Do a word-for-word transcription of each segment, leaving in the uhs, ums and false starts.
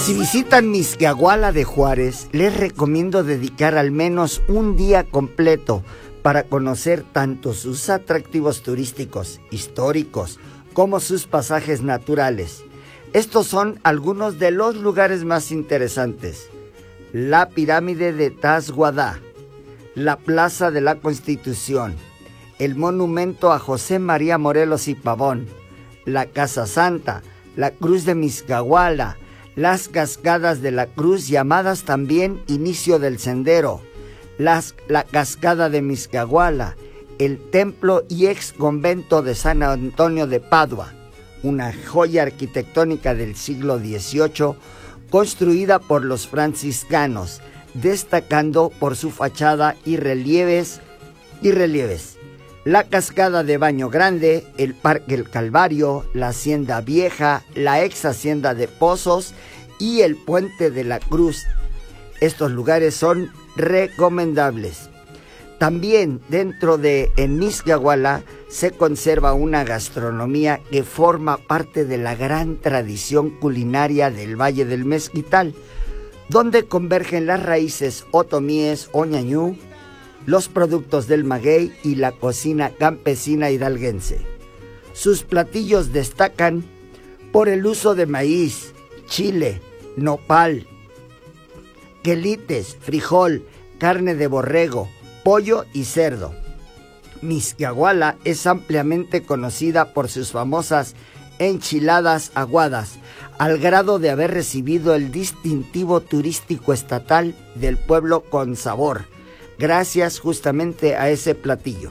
Si visitan Mixquiahuala de Juárez, les recomiendo dedicar al menos un día completo para conocer tanto sus atractivos turísticos, históricos, como sus pasajes naturales. Estos son algunos de los lugares más interesantes: la pirámide de Tashuadá, la Plaza de la Constitución, el monumento a José María Morelos y Pavón, la Casa Santa, la Cruz de Mixquiahuala, las cascadas de la Cruz, llamadas también Inicio del Sendero, las, la cascada de Mixquiahuala, el templo y ex convento de San Antonio de Padua, una joya arquitectónica del siglo dieciocho construida por los franciscanos, destacando por su fachada y relieves, y relieves. La cascada de Baño Grande, el Parque El Calvario, la Hacienda Vieja, la ex Hacienda de Pozos y el Puente de la Cruz. Estos lugares son recomendables. También dentro de en Mixquiahuala se conserva una gastronomía que forma parte de la gran tradición culinaria del Valle del Mezquital, donde convergen las raíces otomíes o ñañú, los productos del maguey y la cocina campesina hidalguense. Sus platillos destacan por el uso de maíz, chile, nopal, quelites, frijol, carne de borrego, pollo y cerdo. Mixquiahuala es ampliamente conocida por sus famosas enchiladas aguadas, al grado de haber recibido el distintivo turístico estatal del pueblo con sabor, gracias justamente a ese platillo.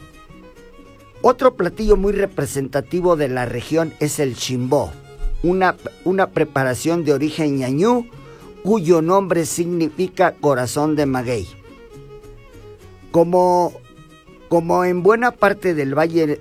Otro platillo muy representativo de la región es el chimbó, una, una preparación de origen ñañú, cuyo nombre significa corazón de maguey. Como, como en buena parte del Valle